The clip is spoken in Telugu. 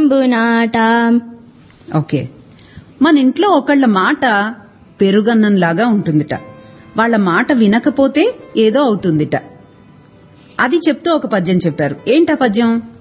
విశ్వంబునాట. ఓకే, మన ఇంట్లో ఒకళ్ళ మాట పెరుగన్నంలాగా ఉంటుందిట. వాళ్ల మాట వినకపోతే ఏదో అవుతుందిట. అది చెప్తూ ఒక పద్యం చెప్పారు. ఏంటా పద్యం?